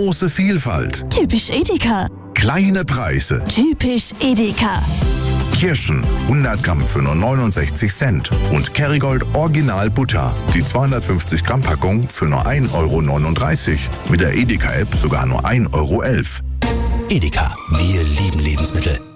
Große Vielfalt. Typisch Edeka. Kleine Preise. Typisch Edeka. Kirschen 100 Gramm für nur 69 Cent. Und Kerrygold Original Butter. Die 250 Gramm Packung für nur 1,39 €. Mit der Edeka-App sogar nur 1,11 €. Edeka, wir lieben Lebensmittel.